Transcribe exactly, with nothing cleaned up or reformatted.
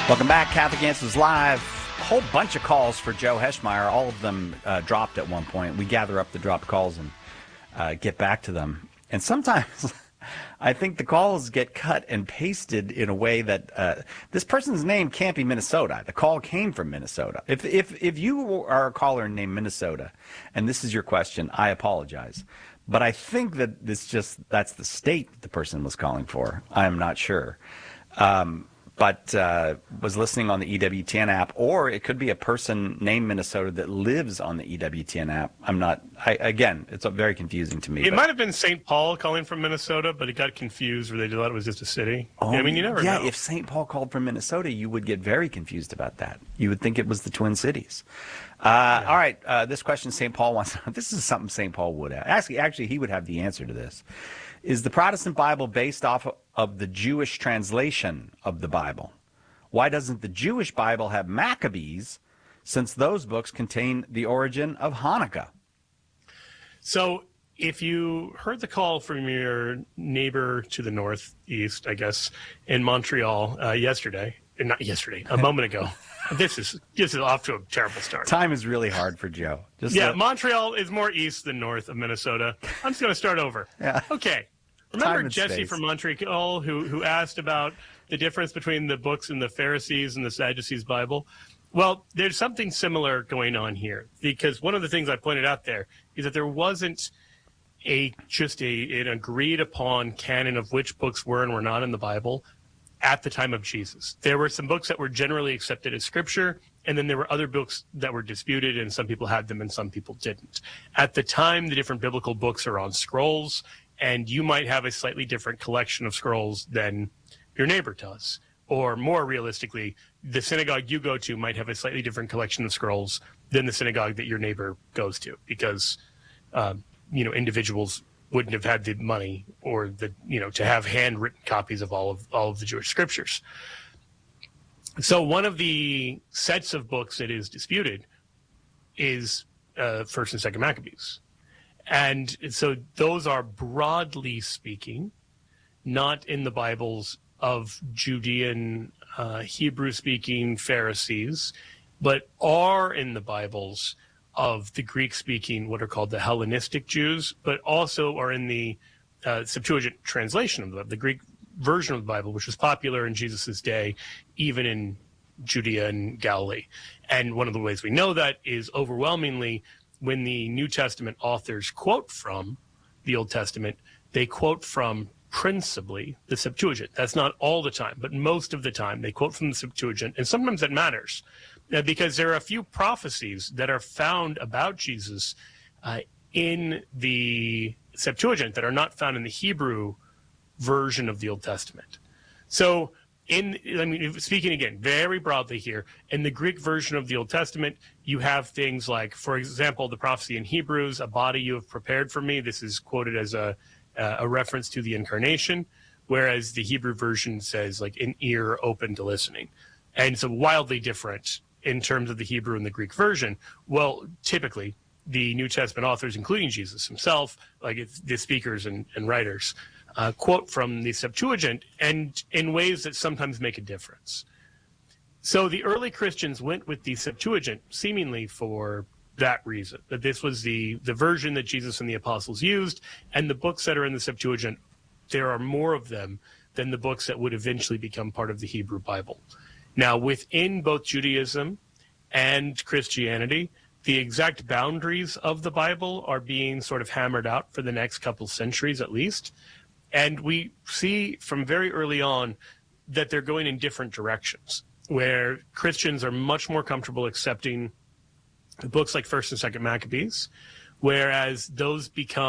Welcome back. Catholic Answers Live. A whole bunch of calls for Joe Heschmeyer. All of them uh, dropped at one point. We gather up the dropped calls and uh, get back to them. And sometimes I think the calls get cut and pasted in a way that uh, this person's name can't be Minnesota. The call came from Minnesota. If, if, if you are a caller named Minnesota and this is your question, I apologize. But I think that this just that's the state that the person was calling for. I'm not sure. Um, but uh, was listening on the E W T N app, or it could be a person named Minnesota that lives on the E W T N app. I'm not, I, again, it's very confusing to me. It but, might have been Saint Paul calling from Minnesota, but it got confused where they thought it was just a city. Oh, I mean, you never yeah, know. if Saint Paul called from Minnesota, you would get very confused about that. You would think it was the Twin Cities. Uh, yeah. All right, uh, this question Saint Paul wants, this is something Saint Paul would have. Actually, actually, he would have the answer to this. Is the Protestant Bible based off of the Jewish translation of the Bible? Why doesn't the Jewish Bible have Maccabees, since those books contain the origin of Hanukkah? So if you heard the call from your neighbor to the northeast, I guess, in Montreal uh, yesterday, not yesterday, a moment ago, this is this is off to a terrible start. Time is really hard for Joe. Just yeah, let... Montreal is more east than north of Minnesota. I'm just going to start over. Yeah. Okay. Remember Jesse space. from Montreal who who asked about the difference between the books in the Pharisees and the Sadducees Bible? Well, there's something similar going on here, because one of the things I pointed out there is that there wasn't a just a an agreed upon canon of which books were and were not in the Bible at the time of Jesus. There were some books that were generally accepted as scripture, and then there were other books that were disputed, and some people had them and some people didn't. At the time, the different biblical books are on scrolls, and you might have a slightly different collection of scrolls than your neighbor does. Or more realistically, the synagogue you go to might have a slightly different collection of scrolls than the synagogue that your neighbor goes to, because um, you know, individuals wouldn't have had the money or the, you know, to have handwritten copies of all of all of the Jewish scriptures. So one of the sets of books that is disputed is uh, First and Second Maccabees. And so those are, broadly speaking, not in the Bibles of Judean, uh, Hebrew-speaking Pharisees, but are in the Bibles of the Greek-speaking, what are called the Hellenistic Jews, but also are in the uh, Septuagint translation of the, the Greek version of the Bible, which was popular in Jesus' day, even in Judea and Galilee. And one of the ways we know that is overwhelmingly when the New Testament authors quote from the Old Testament, they quote from principally the Septuagint. That's not all the time, but most of the time they quote from the Septuagint, and sometimes that matters uh, because there are a few prophecies that are found about Jesus uh, in the Septuagint that are not found in the Hebrew version of the Old Testament. So in, I mean, speaking again, very broadly here, in the Greek version of the Old Testament, you have things like, for example, the prophecy in Hebrews, a body you have prepared for me. This is quoted as a Uh, a reference to the incarnation, whereas the Hebrew version says like an ear open to listening. And so wildly different in terms of the Hebrew and the Greek version. Well, typically the New Testament authors, including Jesus himself, like it's the speakers and, and writers, uh, quote from the Septuagint, and in ways that sometimes make a difference. So the early Christians went with the Septuagint seemingly for that reason, that this was the the version that Jesus and the apostles used, and the books that are in the Septuagint, there are more of them than the books that would eventually become part of the Hebrew Bible. Now, within both Judaism and Christianity, the exact boundaries of the Bible are being sort of hammered out for the next couple centuries at least, and we see from very early on that they're going in different directions, where Christians are much more comfortable accepting books like First and Second Maccabees, whereas those become